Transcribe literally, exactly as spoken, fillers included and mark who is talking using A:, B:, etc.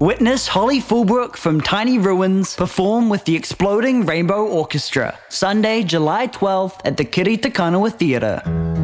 A: Witness Holly Fulbrook from Tiny Ruins perform with the Exploding Rainbow Orchestra, Sunday, July twelfth at the Kiri Te Kanawa Theatre.